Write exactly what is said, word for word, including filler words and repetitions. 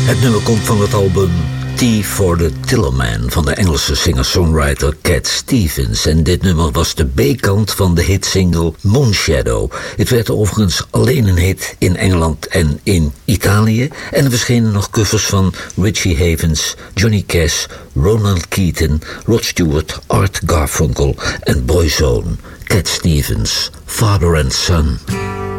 Het nummer komt van het album Tea for the Tillerman van de Engelse singer-songwriter Cat Stevens. En dit nummer was de B-kant van de hitsingle Moonshadow. Het werd overigens alleen een hit in Engeland en in Italië. En er verschenen nog covers van Richie Havens, Johnny Cash, Ronald Keaton, Rod Stewart, Art Garfunkel en Boyzone. Cat Stevens, Father and Son.